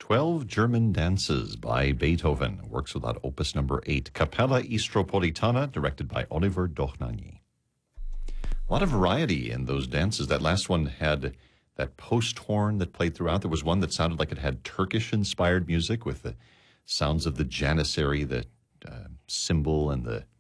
12 German Dances by Beethoven, works without opus number 8, Capella Istropolitana, directed by Oliver Dochnagny. A lot of variety in those dances. That last one had that post horn that played throughout. There was one that sounded like it had Turkish-inspired music with the sounds of the janissary, the cymbal, and the